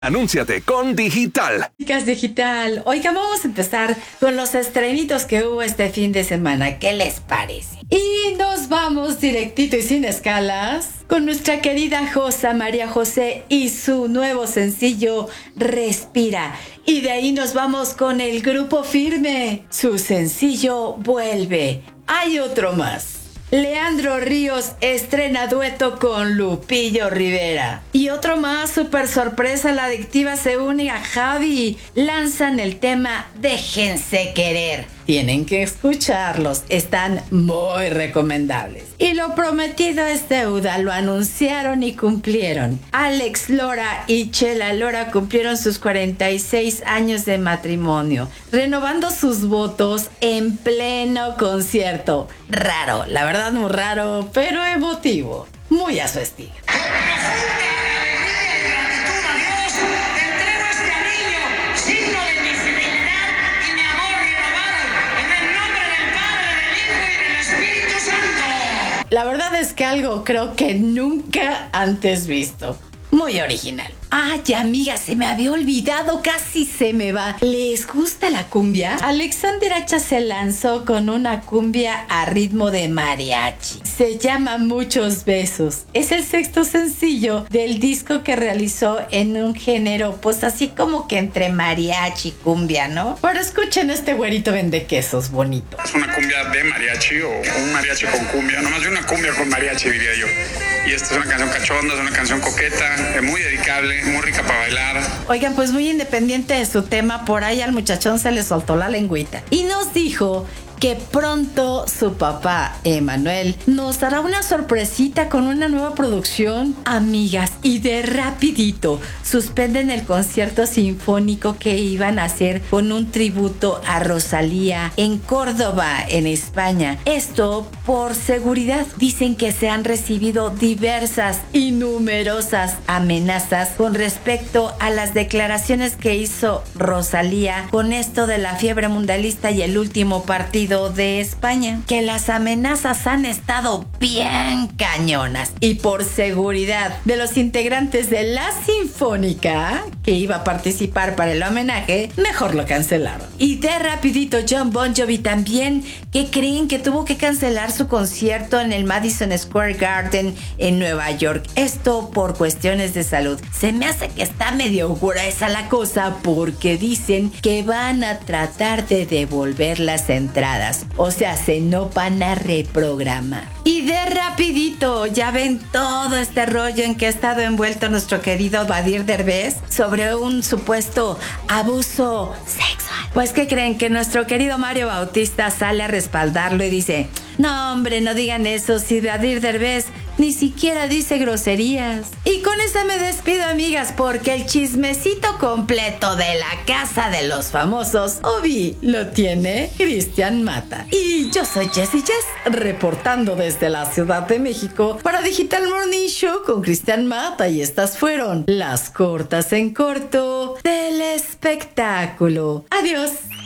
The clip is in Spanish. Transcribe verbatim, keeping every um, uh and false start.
Anúnciate con Digital. Chicas Digital. Oigan, vamos a empezar con los estrenitos que hubo este fin de semana. ¿Qué les parece? Y nos vamos directito y sin escalas con nuestra querida Josa María José y su nuevo sencillo Respira. Y de ahí nos vamos con el Grupo Firme. Su sencillo Vuelve. Hay otro más. Leandro Ríos estrena dueto con Lupillo Rivera. Y otro más, super sorpresa, La Adictiva se une a Javi. Lanzan el tema Déjense Querer. Tienen que escucharlos, están muy recomendables. Y lo prometido es deuda, lo anunciaron y cumplieron. Alex Lora y Chela Lora cumplieron sus cuarenta y seis años de matrimonio, renovando sus votos en pleno concierto. Raro, la verdad muy raro, pero emotivo, muy a su estilo. La verdad es que algo creo que nunca antes visto. Muy original. Ay, amiga, se me había olvidado, casi se me va. ¿Les gusta la cumbia? Alexander Hacha se lanzó con una cumbia a ritmo de mariachi. Se llama Muchos Besos. Es el sexto sencillo del disco que realizó en un género, pues así como que entre mariachi y cumbia, ¿no? Pero escuchen este güerito vende quesos bonito. Es una cumbia de mariachi o un mariachi con cumbia, nomás de una cumbia con mariachi, diría yo. Y esta es una canción cachonda, es una canción coqueta, muy dedicable, muy rica para bailar. Oigan, pues muy independiente de su tema, por ahí al muchachón se le soltó la lengüita. Y nos dijo que pronto su papá, Emanuel, nos dará una sorpresita con una nueva producción. Amigas, y de rapidito suspenden el concierto sinfónico que iban a hacer con un tributo a Rosalía en Córdoba, en España. Esto por seguridad. Dicen que se han recibido diversas y numerosas amenazas con respecto a las declaraciones que hizo Rosalía con esto de la fiebre mundialista y el último partido de España, que las amenazas han estado bien cañonas, y por seguridad de los integrantes de la Sinfónica que iba a participar para el homenaje, mejor lo cancelaron. Y de rapidito, John Bon Jovi también, que creen que tuvo que cancelar su concierto en el Madison Square Garden en Nueva York, esto por cuestiones de salud. Se me hace que está medio gruesa la cosa, porque dicen que van a tratar de devolver las entradas. O sea, se no van a reprogramar. Y de rapidito, ya ven todo este rollo en que ha estado envuelto nuestro querido Badir Derbez sobre un supuesto abuso sexual. Pues, ¿qué creen? Que nuestro querido Mario Bautista sale a respaldarlo y dice: no, hombre, no digan eso, si Badir Derbez ni siquiera dice groserías. Y con eso me despido, amigas, porque el chismecito completo de la casa de los famosos, Obi, lo tiene Cristian Mata. Y yo soy Jessie Jess, reportando desde la Ciudad de México para Digital Morning Show con Cristian Mata. Y estas fueron las cortas en corto del espectáculo. Adiós.